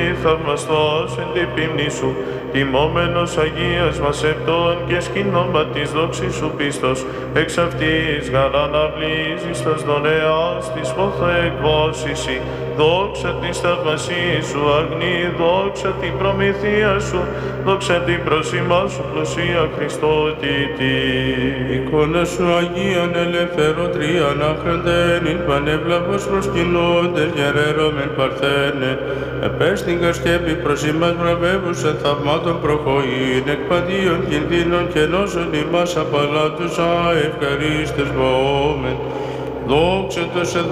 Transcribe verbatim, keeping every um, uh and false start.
θαυμαστός εν την πίμνη σου, τιμόμενος Αγίας μας επτών και σκηνόμα της δόξης σου πίστος, εξ αυτής γαλαναβλίζεις τας δονεάς της πόθα εκβόσηση, δόξα της θαυμασίας σου αγνή, δόξα την προμηθεία σου, δόξα την προσήμά σου πλουσία Χριστότητη. Εικόνα σου Αγίαν ελευθεροτρίαν άχραντεν, ειν πανευλαβώς προσκυνούντες γερέρωμεν παρθένε, επέστηγκα σκέπη προς ημάς βραβεύουσεν θαυμάτων προχωήν, εκ παντίων κινδύνων και νόσων ημάς απαλάτουσα ευχαρίστες βοόμεν. Δόξα τος